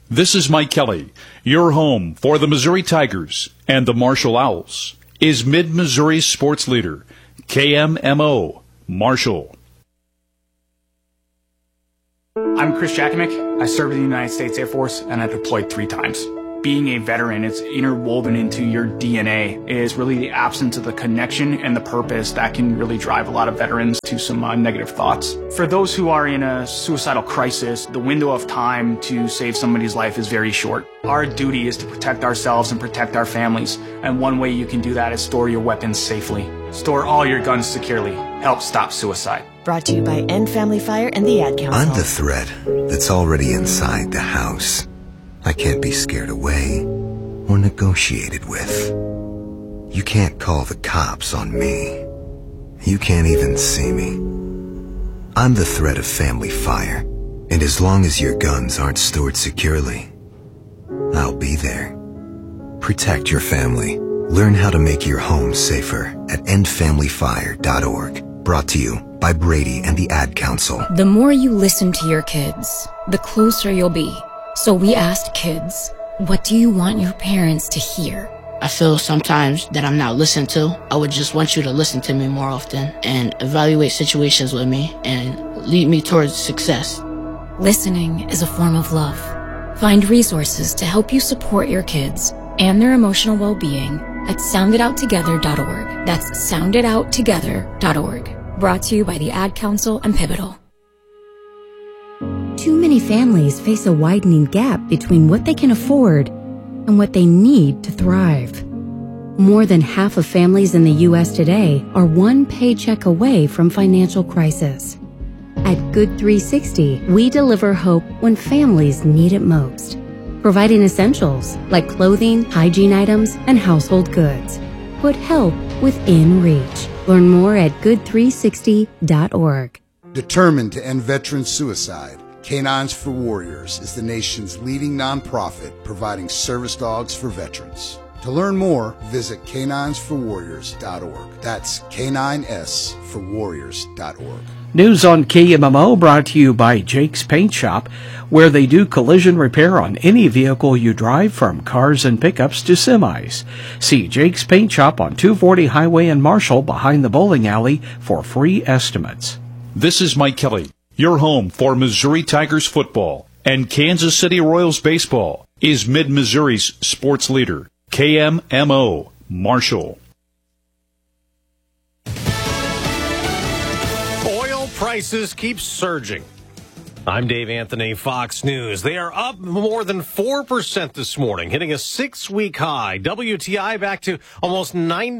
This is Mike Kelly. Your home for the Missouri Tigers and the Marshall Owls is Mid-Missouri's sports leader, KMMO, Marshall. I'm Chris Jakimick. I served in the United States Air Force and I deployed 3 times. Being a veteran, it's interwoven into your DNA. It is really the absence of the connection and the purpose that can really drive a lot of veterans to some negative thoughts. For those who are in a suicidal crisis, the window of time to save somebody's life is very short. Our duty is to protect ourselves and protect our families. And one way you can do that is store your weapons safely. Store all your guns securely. Help stop suicide. Brought to you by End Family Fire and the Ad Council. I'm the threat that's already inside the house. I can't be scared away or negotiated with. You can't call the cops on me. You can't even see me. I'm the threat of family fire, and as long as your guns aren't stored securely, I'll be there. Protect your family. Learn how to make your home safer at endfamilyfire.org. Brought to you by Brady and the Ad Council. The more you listen to your kids, the closer you'll be. So we asked kids, what do you want your parents to hear? I feel sometimes that I'm not listened to. I would just want you to listen to me more often and evaluate situations with me and lead me towards success. Listening is a form of love. Find resources to help you support your kids and their emotional well-being at sounditouttogether.org. That's sounditouttogether.org. Brought to you by the Ad Council and Pivotal. Too many families face a widening gap between what they can afford and what they need to thrive. More than half of families in the U.S. today are one paycheck away from financial crisis. At Good 360, we deliver hope when families need it most, providing essentials like clothing, hygiene items, and household goods. Put help within reach. Learn more at good360.org. Determined to end veteran suicide, Canines for Warriors is the nation's leading nonprofit providing service dogs for veterans. To learn more, visit caninesforwarriors.org. That's K9S4Warriors.org. News on KMMO brought to you by Jake's Paint Shop, where they do collision repair on any vehicle you drive, from cars and pickups to semis. See Jake's Paint Shop on 240 Highway in Marshall behind the bowling alley for free estimates. This is Mike Kelly. Your home for Missouri Tigers football and Kansas City Royals baseball is Mid-Missouri's sports leader, KMMO, Marshall. Oil prices keep surging. I'm Dave Anthony, Fox News. They are up more than 4% this morning, hitting a 6-week high. WTI back to almost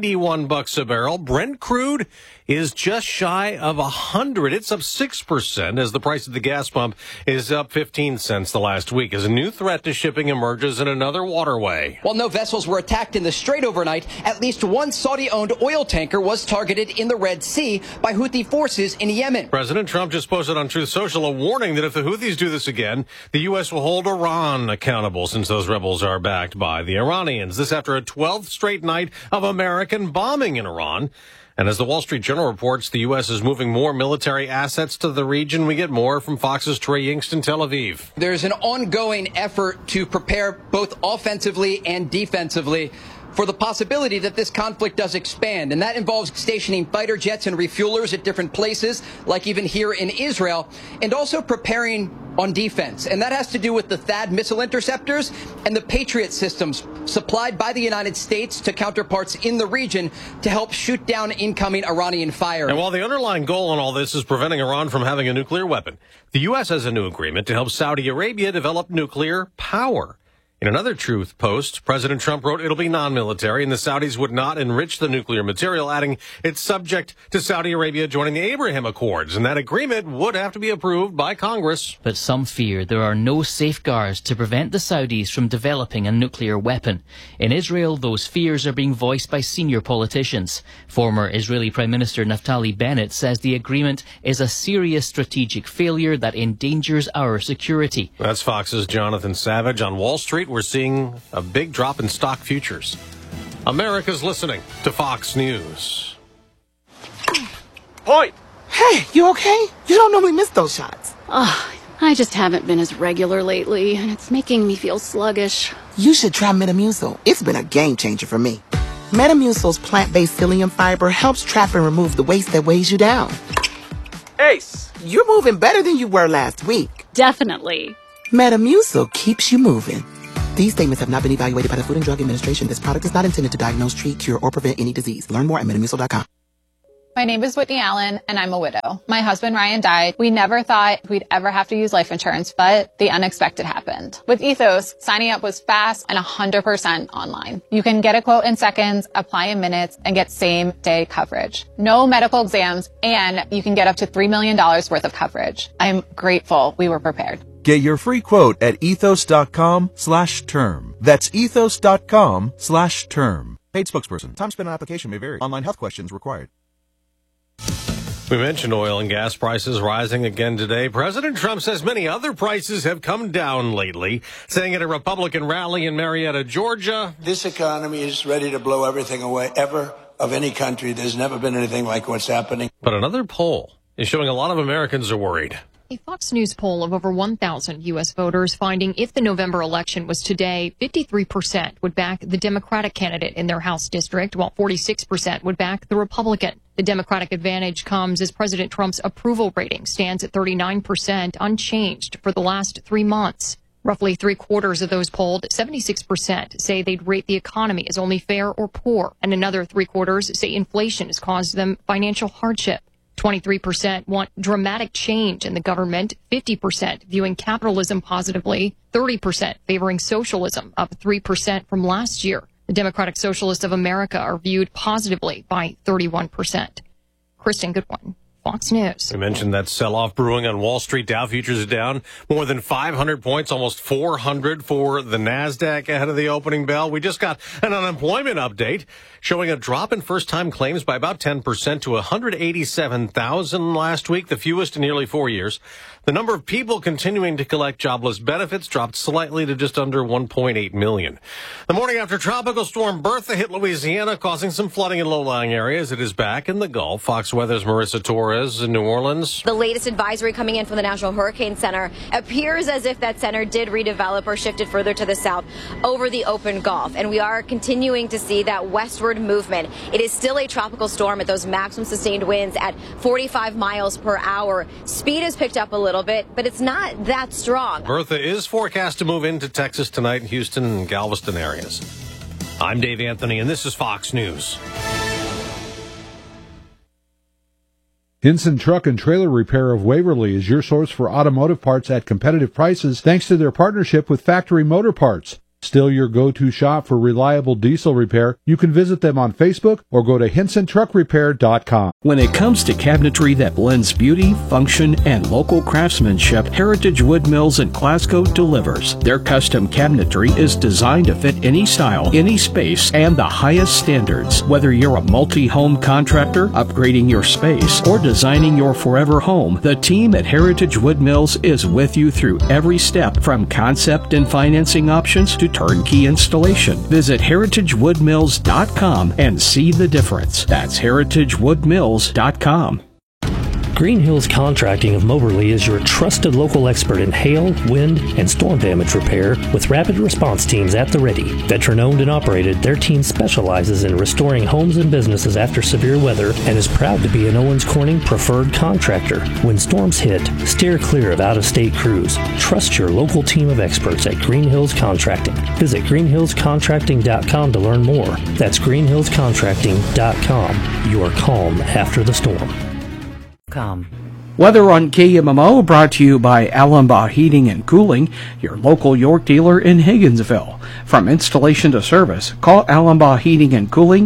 $91 a barrel. Brent crude is just shy of 100. It's up 6% as the price of the gas pump is up 15 cents the last week as a new threat to shipping emerges in another waterway. While no vessels were attacked in the Strait overnight, at least one Saudi-owned oil tanker was targeted in the Red Sea by Houthi forces in Yemen. President Trump just posted on Truth Social a warning that if the Houthis do this again, the U.S. will hold Iran accountable, since those rebels are backed by the Iranians. This after a 12th straight night of American bombing in Iran. And as the Wall Street Journal reports, the U.S. is moving more military assets to the region. We get more from Fox's Trey Yingst in Tel Aviv. There's an ongoing effort to prepare both offensively and defensively for the possibility that this conflict does expand. And that involves stationing fighter jets and refuelers at different places, like even here in Israel, and also preparing on defense. And that has to do with the THAAD missile interceptors and the Patriot systems supplied by the United States to counterparts in the region to help shoot down incoming Iranian fire. And while the underlying goal in all this is preventing Iran from having a nuclear weapon, the U.S. has a new agreement to help Saudi Arabia develop nuclear power. In another Truth post, President Trump wrote it'll be non-military and the Saudis would not enrich the nuclear material, adding it's subject to Saudi Arabia joining the Abraham Accords, and that agreement would have to be approved by Congress. But some fear there are no safeguards to prevent the Saudis from developing a nuclear weapon. In Israel, those fears are being voiced by senior politicians. Former Israeli Prime Minister Naftali Bennett says the agreement is a serious strategic failure that endangers our security. That's Fox's Jonathan Savage. On Wall Street, we're seeing a big drop in stock futures. America's listening to Fox News. Point! Hey, you okay? You don't normally miss those shots. I just haven't been as regular lately, and it's making me feel sluggish. You should try Metamucil. It's been a game changer for me. Metamucil's plant-based psyllium fiber helps trap and remove the waste that weighs you down. Ace, you're moving better than you were last week. Definitely. Metamucil keeps you moving. These statements have not been evaluated by the Food and Drug Administration. This product is not intended to diagnose, treat, cure, or prevent any disease. Learn more at metamucil.com. My name is Whitney Allen, and I'm a widow. My husband, Ryan, died. We never thought we'd ever have to use life insurance, but the unexpected happened. With Ethos, signing up was fast and 100% online. You can get a quote in seconds, apply in minutes, and get same-day coverage. No medical exams, and you can get up to $3 million worth of coverage. I'm grateful we were prepared. Get your free quote at ethos.com/term. That's ethos.com/term. Paid spokesperson. Time spent on application may vary. Online health questions required. We mentioned oil and gas prices rising again today. President Trump says many other prices have come down lately, saying at a Republican rally in Marietta, Georgia, "This economy is ready to blow everything away ever of any country. There's never been anything like what's happening." But another poll is showing a lot of Americans are worried. A Fox News poll of over 1,000 U.S. voters finding if the November election was today, 53% would back the Democratic candidate in their House district, while 46% would back the Republican. The Democratic advantage comes as President Trump's approval rating stands at 39%, unchanged for the last 3 months. Roughly 3/4 of those polled, 76%, say they'd rate the economy as only fair or poor, and another 3/4 say inflation has caused them financial hardship. 23% want dramatic change in the government, 50% viewing capitalism positively, 30% favoring socialism, up 3% from last year. The Democratic Socialists of America are viewed positively by 31%. Kristen Goodwin, Fox News. We mentioned that sell-off brewing on Wall Street. Dow futures are down more than 500 points, almost 400 for the NASDAQ ahead of the opening bell. We just got an unemployment update showing a drop in first-time claims by about 10% to 187,000 last week, the fewest in nearly 4 years. The number of people continuing to collect jobless benefits dropped slightly to just under 1.8 million. The morning after Tropical Storm Bertha hit Louisiana, causing some flooding in low-lying areas. It is back in the Gulf. Fox Weather's Marissa Torres in New Orleans. The latest advisory coming in from the National Hurricane Center appears as if that center did redevelop or shifted further to the south over the open Gulf. And we are continuing to see that westward movement. It is still a tropical storm at those maximum sustained winds at 45 miles per hour. Speed has picked up a little bit, but it's not that strong. Bertha is forecast to move into Texas tonight in Houston and Galveston areas. I'm Dave Anthony, and this is Fox News. Hinson Truck and Trailer Repair of Waverly is your source for automotive parts at competitive prices thanks to their partnership with Factory Motor Parts. Still your go-to shop for reliable diesel repair? You can visit them on Facebook or go to HinsonTruckRepair.com. When it comes to cabinetry that blends beauty, function, and local craftsmanship, Heritage Wood Mills in Glasgow delivers. Their custom cabinetry is designed to fit any style, any space, and the highest standards. Whether you're a multi-home contractor, upgrading your space, or designing your forever home, the team at Heritage Wood Mills is with you through every step, from concept and financing options to turnkey installation. Visit heritagewoodmills.com and see the difference. That's heritagewoodmills.com. Green Hills Contracting of Moberly is your trusted local expert in hail, wind, and storm damage repair with rapid response teams at the ready. Veteran-owned and operated, their team specializes in restoring homes and businesses after severe weather and is proud to be an Owens Corning preferred contractor. When storms hit, steer clear of out-of-state crews. Trust your local team of experts at Green Hills Contracting. Visit greenhillscontracting.com to learn more. That's greenhillscontracting.com. Your calm after the storm. Weather on KMMO brought to you by Allenbaugh Heating and Cooling, your local York dealer in Higginsville. From installation to service, call Allenbaugh Heating and Cooling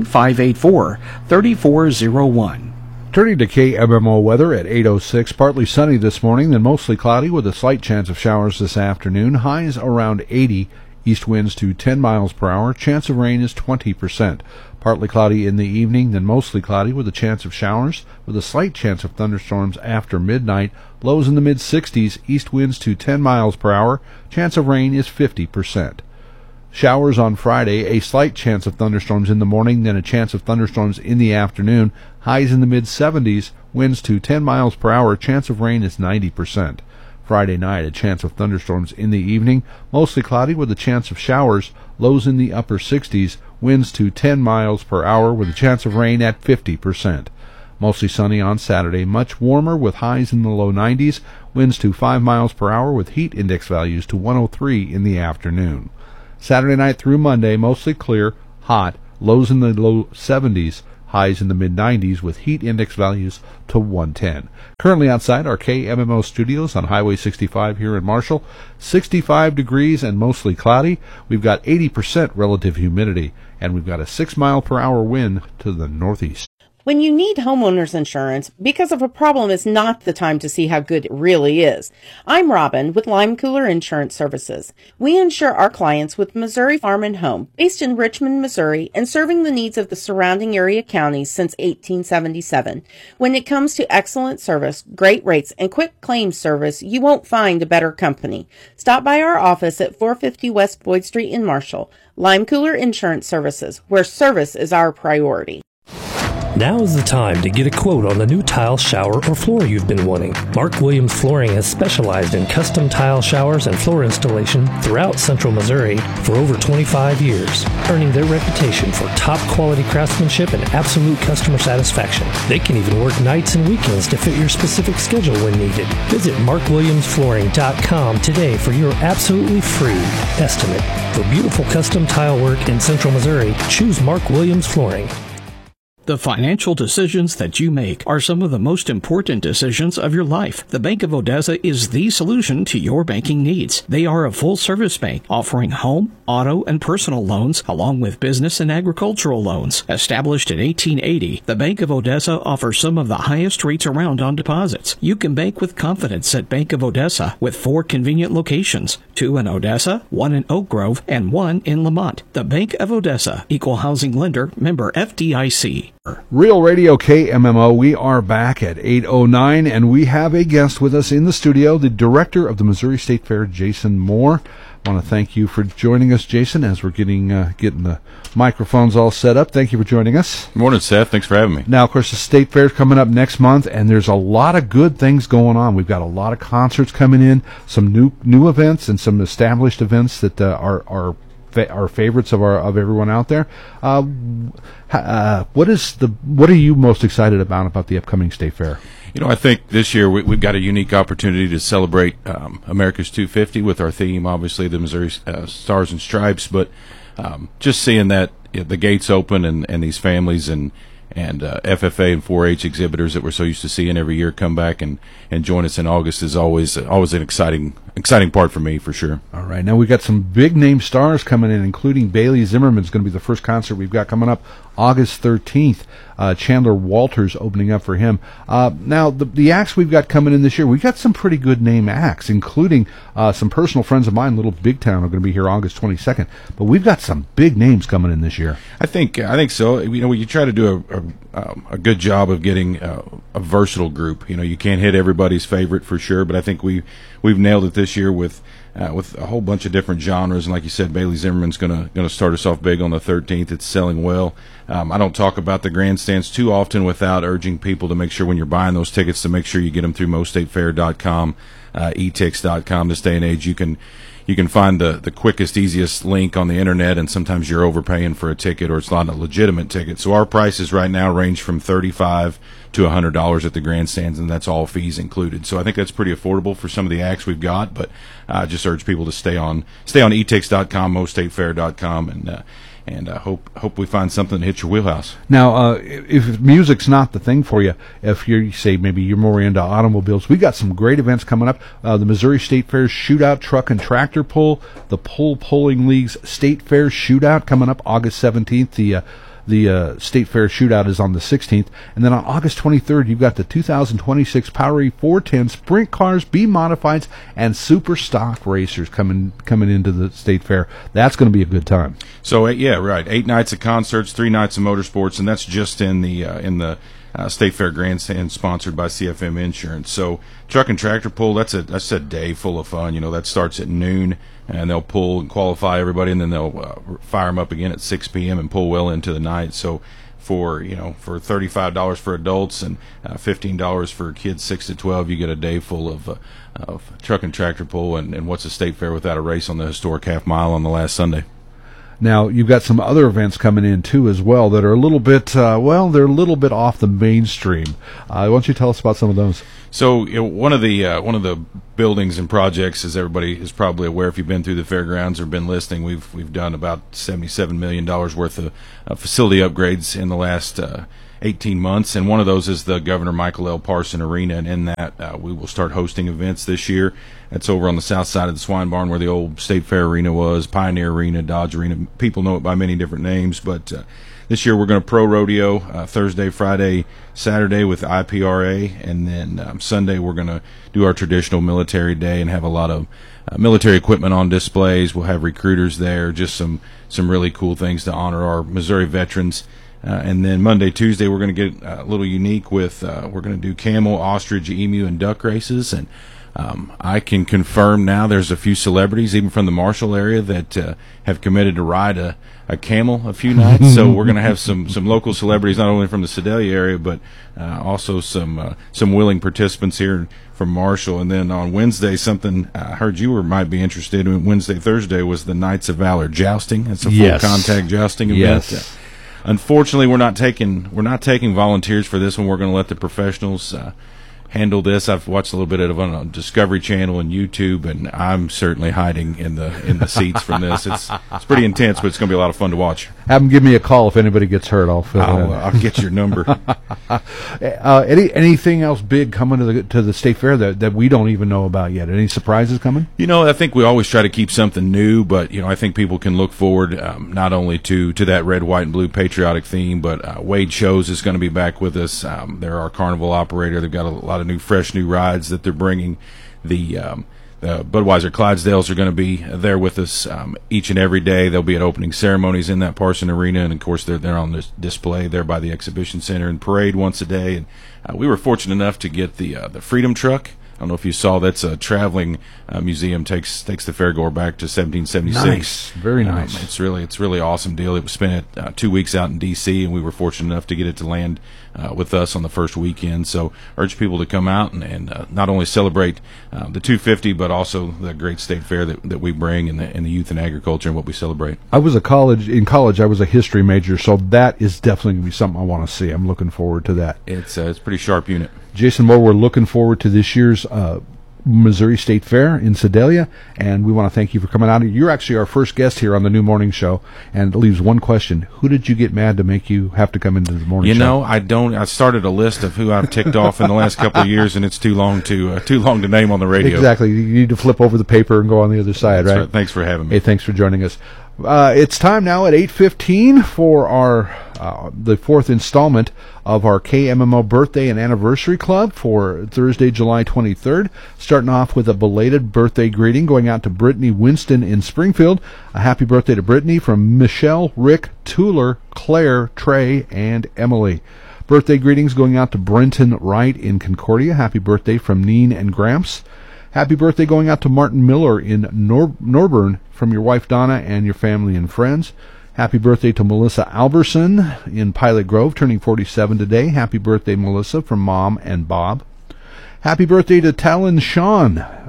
584-3401. Turning to KMMO weather at 8:06, partly sunny this morning, then mostly cloudy with a slight chance of showers this afternoon. Highs around 80. East winds to 10 miles per hour. Chance of rain is 20%. Partly cloudy in the evening, then mostly cloudy with a chance of showers, with a slight chance of thunderstorms after midnight. Lows in the mid-60s. East winds to 10 miles per hour. Chance of rain is 50%. Showers on Friday. A slight chance of thunderstorms in the morning, then a chance of thunderstorms in the afternoon. Highs in the mid-70s. Winds to 10 miles per hour. Chance of rain is 90%. Friday night. A chance of thunderstorms in the evening. Mostly cloudy with a chance of showers. Lows in the upper 60s. Winds to 10 miles per hour with a chance of rain at 50%. Mostly sunny on Saturday. Much warmer with highs in the low 90s. Winds to 5 miles per hour with heat index values to 103 in the afternoon. Saturday night through Monday, mostly clear, hot. Lows in the low 70s. Highs in the mid-90s with heat index values to 110. Currently outside our KMMO studios on Highway 65 here in Marshall. 65 degrees and mostly cloudy. We've got 80% relative humidity, and we've got a 6-mile-per-hour wind to the northeast. When you need homeowners insurance, because of a problem is not the time to see how good it really is. I'm Robin with Lime Cooler Insurance Services. We insure our clients with Missouri Farm and Home, based in Richmond, Missouri, and serving the needs of the surrounding area counties since 1877. When it comes to excellent service, great rates, and quick claims service, you won't find a better company. Stop by our office at 450 West Boyd Street in Marshall. Lime Cooler Insurance Services, where service is our priority. Now is the time to get a quote on the new tile, shower, or floor you've been wanting. Mark Williams Flooring has specialized in custom tile showers and floor installation throughout Central Missouri for over 25 years, earning their reputation for top-quality craftsmanship and absolute customer satisfaction. They can even work nights and weekends to fit your specific schedule when needed. Visit markwilliamsflooring.com today for your absolutely free estimate. For beautiful custom tile work in Central Missouri, choose Mark Williams Flooring. The financial decisions that you make are some of the most important decisions of your life. The Bank of Odessa is the solution to your banking needs. They are a full-service bank offering home, auto, and personal loans, along with business and agricultural loans. Established in 1880, the Bank of Odessa offers some of the highest rates around on deposits. You can bank with confidence at Bank of Odessa with 4 convenient locations, 2 in Odessa, 1 in Oak Grove, and 1 in Lamont. The Bank of Odessa, Equal Housing Lender, member FDIC. Real Radio KMMO, we are back at 8:09, and we have a guest with us in the studio, the director of the Missouri State Fair, Jason Moore. I want to thank you for joining us, Jason, as we're getting the microphones all set up. Thank you for joining us. Good morning, Seth. Thanks for having me. Now, of course, the State Fair is coming up next month, and there's a lot of good things going on. We've got a lot of concerts coming in, some new events, and some established events that are favorites of everyone out there. What are you most excited about the upcoming State Fair? You know, I think this year we've got a unique opportunity to celebrate America's 250 with our theme, obviously the Missouri Stars and Stripes. But just seeing that the gates open and these families and FFA and 4-H exhibitors that we're so used to seeing every year come back and join us in August is always an exciting part for me, for sure. All right, now we've got some big name stars coming in, including Bailey Zimmerman's going to be the first concert we've got coming up August 13th. Chandler Walters opening up for him. Now, the acts we've got coming in this year, we've got some pretty good name acts, including some personal friends of mine, Little Big Town, are going to be here August 22nd. But we've got some big names coming in this year. I think so. You know, you try to do a good job of getting a versatile group. You know, you can't hit everybody's favorite for sure, but I think we've nailed it this year with a whole bunch of different genres. And like you said, Bailey Zimmerman's gonna start us off big on the 13th. It's selling well. I don't talk about the grandstands too often without urging people to make sure when you're buying those tickets to make sure you get them through mostatefair.com, etix.com. This day and age, you can find the quickest, easiest link on the internet, and sometimes you're overpaying for a ticket or it's not a legitimate ticket. So our prices right now range from $35 to $100 at the grandstands, and that's all fees included. So I think that's pretty affordable for some of the acts we've got, but I just urge people to stay on etix.com, mostatefair.com, and hope we find something that hits your wheelhouse. Now, if music's not the thing for you, if you say maybe you're more into automobiles, we got some great events coming up. The Missouri State Fair's Shootout Truck and Tractor Pull, the Pulling League's State Fair Shootout coming up August 17th. The State Fair Shootout is on the 16th. And then on August 23rd, you've got the 2026 Powery 410 Sprint Cars, B-Modifieds, and Super Stock Racers coming into the State Fair. That's going to be a good time. So, yeah, right. 8 nights of concerts, 3 nights of motorsports, and that's just in the State Fair Grandstand sponsored by CFM Insurance. So Truck and Tractor Pull, that's a day full of fun. You know, that starts at noon, and they'll pull and qualify everybody, and then they'll fire them up again at 6 p.m. and pull well into the night. So for $35 for adults and $15 for kids 6 to 12. You get a day full of truck and tractor pull, and what's a state fair without a race on the historic half mile on the last Sunday? Now, you've got some other events coming in, too, as well, that are a little bit, they're a little bit off the mainstream. Why don't you tell us about some of those? So, one of the buildings and projects, as everybody is probably aware, if you've been through the fairgrounds or been listening, we've done about $77 million worth of facility upgrades in the last 18 months, and one of those is the Governor Michael L. Parson Arena, and in that we will start hosting events this year. That's over on the south side of the Swine Barn where the old State Fair Arena was, Pioneer Arena, Dodge Arena. People know it by many different names, but this year we're going to pro rodeo Thursday, Friday, Saturday with IPRA, and then Sunday we're going to do our traditional military day and have a lot of military equipment on displays. We'll have recruiters there, just some really cool things to honor our Missouri veterans. And then Monday, Tuesday, we're going to get a little unique with we're going to do camel, ostrich, emu, and duck races. And I can confirm now there's a few celebrities, even from the Marshall area, that have committed to ride a camel a few nights. So we're going to have some local celebrities, not only from the Sedalia area, but also some willing participants here from Marshall. And then on Wednesday, something I heard you might be interested in. Wednesday, Thursday was the Knights of Valor jousting. It's a full contact jousting event. Yes. Unfortunately, we're not taking volunteers for this one. We're going to let the professionals handle this. I've watched a little bit of it on Discovery Channel and YouTube, and I'm certainly hiding in the seats from this. It's pretty intense, but it's going to be a lot of fun to watch. Have them give me a call if anybody gets hurt. I'll get your number. Anything else big coming to the state fair that we don't even know about yet? Any surprises coming? I think we always try to keep something new, but I think people can look forward not only to that red, white, and blue patriotic theme, but Wade Shows is going to be back with us. They're our carnival operator. They've got a lot of fresh new rides that they're bringing. The Budweiser Clydesdales are going to be there with us each and every day. They'll be at opening ceremonies in that Parson Arena, and of course they're on this display there by the exhibition center and parade once a day. And we were fortunate enough to get the Freedom Truck. I don't know if you saw, that's a traveling museum, takes the fairgoer back to 1776. Nice, very nice. It's really awesome deal. It was spent 2 weeks out in D.C., and we were fortunate enough to get it to land with us on the first weekend. So urge people to come out and not only celebrate the 250, but also the great state fair that we bring and the youth and agriculture and what we celebrate. In college I was a history major, so that is definitely going to be something I want to see. I'm looking forward to that. It's a pretty sharp unit. Jason Moore, we're looking forward to this year's Missouri State Fair in Sedalia, and we want to thank you for coming out. You're actually our first guest here on the new morning show, and it leaves one question. Who did you get mad to make you have to come into the morning show? I started a list of who I've ticked off in the last couple of years, and it's too long to name on the radio. Exactly. You need to flip over the paper and go on the other side, That's right? Thanks for having me. Hey, thanks for joining us. It's time now at 8:15 for our the fourth installment of our KMMO Birthday and Anniversary Club for Thursday, July 23rd. Starting off with a belated birthday greeting going out to Brittany Winston in Springfield. A happy birthday to Brittany from Michelle, Rick, Tuller, Claire, Trey, and Emily. Birthday greetings going out to Brenton Wright in Concordia. Happy birthday from Neen and Gramps. Happy birthday going out to Martin Miller in Norburn from your wife Donna and your family and friends. Happy birthday to Melissa Alberson in Pilot Grove, turning 47 today. Happy birthday, Melissa, from Mom and Bob. Happy birthday to Talon Shaw,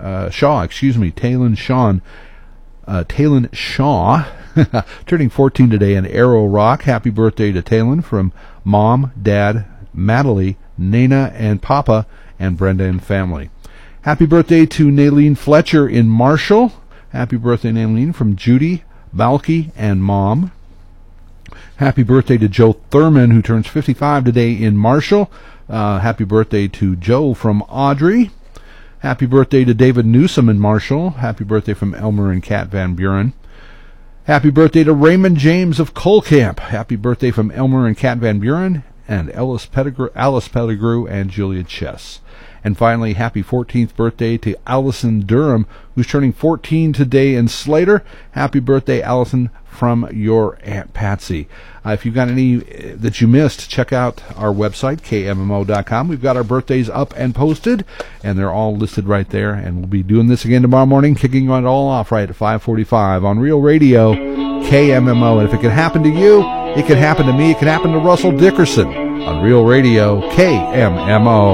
Talon Shaw, turning 14 today in Arrow Rock. Happy birthday to Talon from Mom, Dad, Madeline, Nana, and Papa, and Brenda and family. Happy birthday to Naylene Fletcher in Marshall. Happy birthday, Naylene, from Judy, Balky, and Mom. Happy birthday to Joe Thurman, who turns 55 today in Marshall. Happy birthday to Joe from Audrey. Happy birthday to David Newsom in Marshall. Happy birthday from Elmer and Kat Van Buren. Happy birthday to Raymond James of Colcamp. Happy birthday from Elmer and Kat Van Buren and Alice Pettigrew and Julia Chess. And finally, happy 14th birthday to Allison Durham, who's turning 14 today in Slater. Happy birthday, Allison, from your Aunt Patsy. If you've got any that you missed, check out our website, KMMO.com. We've got our birthdays up and posted, and they're all listed right there. And we'll be doing this again tomorrow morning, kicking it all off right at 5:45 on Real Radio, KMMO. And if it can happen to you, It can happen to me. It can happen to Russell Dickerson on Real Radio KMMO.